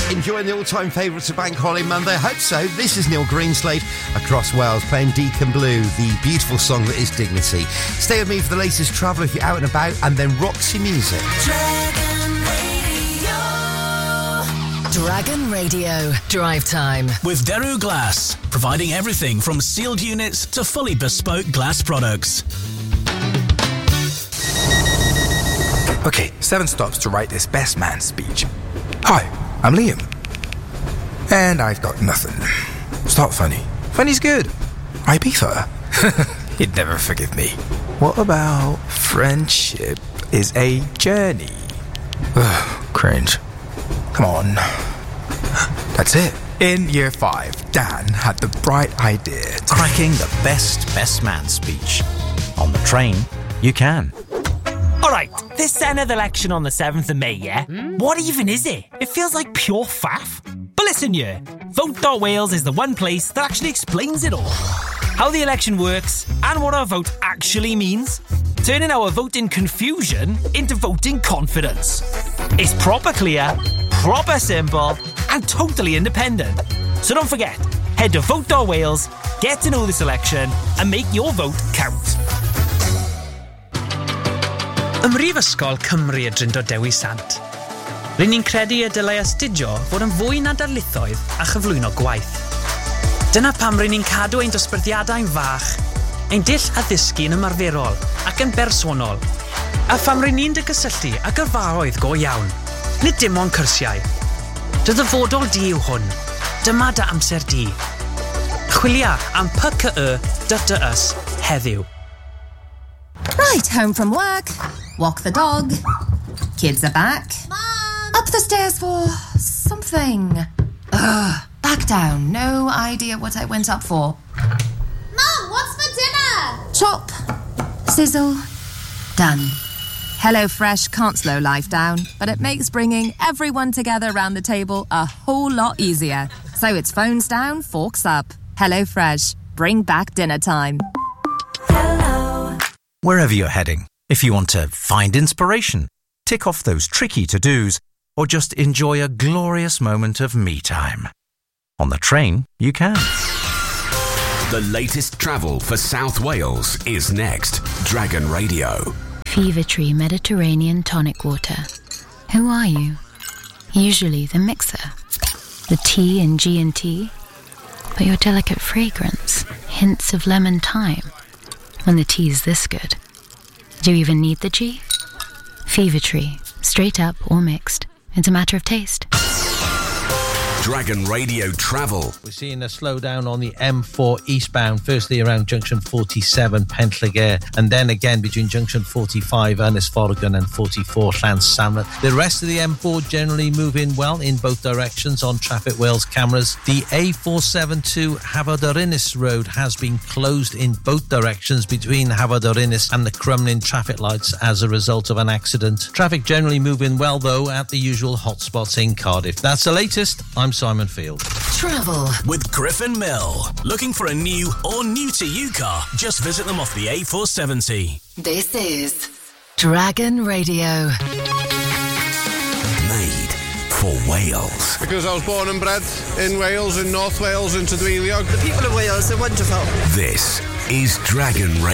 Enjoying the all-time favourites of Bank Holiday Monday? I hope so. This is Neil Greenslade across Wales playing Deacon Blue, the beautiful song that is Dignity. Stay with me for the latest travel if you're out and about, and then Roxy Music. Dragon Radio Drive Time with Daru Glass, providing everything from sealed units to fully bespoke glass products. Okay, 7 stops to write this best man speech. Hi, I'm Liam. And I've got nothing. Start funny. Funny's good. Ibiza. He'd never forgive me. What about friendship is a journey? Ugh, cringe. Come on. That's it. In year 5, Dan had the bright idea to cracking the best man speech. On the train, you can. Alright, this Senedd election on the 7th of May, yeah? What even is it? It feels like pure faff. But listen here, Vote.Wales is the one place that actually explains it all. How the election works and what our vote actually means. Turning our voting confusion into voting confidence. It's proper clear, proper simple, and totally independent. So don't forget, head to Vote.Wales, get to know this election, and make your vote count. Ym Mhrifysgol Cymru y Drindod Dewi Sant. Rydyn ni'n credu y dylai astudio fod yn fwy na darlithoedd a chyflwyno gwaith. Dyna pam rydyn ni'n cadw ein dosbarthiadau'n fach, ein dull addysgu yn ymarferol ac yn bersonol, a pham rydyn ni'n gysylltu ag yrfaoedd go iawn, nid dim ond cyrsiau. Dy ddyfodol di yw hwn, dyma dy amser di. Chwilia am PKE.ys heddiw. Right, home from work, walk the dog, kids are back. Mom! Up the stairs for something. Back down, no idea what I went up for. Mom, what's for dinner? Chop, sizzle, done. HelloFresh can't slow life down, but it makes bringing everyone together around the table a whole lot easier. So it's phones down, forks up. HelloFresh, bring back dinner time. Wherever you're heading, if you want to find inspiration, tick off those tricky to-dos, or just enjoy a glorious moment of me time. On the train, you can. The latest travel for South Wales is next. Dragon Radio. Fever Tree Mediterranean Tonic Water. Who are you? Usually the mixer, the T in G&T, but your delicate fragrance, hints of lemon thyme. When the tea's this good. Do you even need the G? Fever Tree, straight up or mixed. It's a matter of taste. Dragon Radio Travel. We're seeing a slowdown on the M4 eastbound, firstly around junction 47, Penllygare, and then again between junction 45, Ynys Forgan, and 44, Llansamlet. The rest of the M4 generally moving well in both directions on Traffic Wales cameras. The A472 Hafod yr Ynys Road has been closed in both directions between Hafod yr Ynys and the Crumlin traffic lights as a result of an accident. Traffic generally moving well, though, at the usual hotspots in Cardiff. That's the latest. I'm Simon Field. Travel with Griffin Mill. Looking for a new or new to you car? Just visit them off the A470. This is Dragon Radio. Made for Wales. Because I was born and bred in Wales, in North Wales, in Tudwiliog. The people of Wales are wonderful. This is Dragon Radio.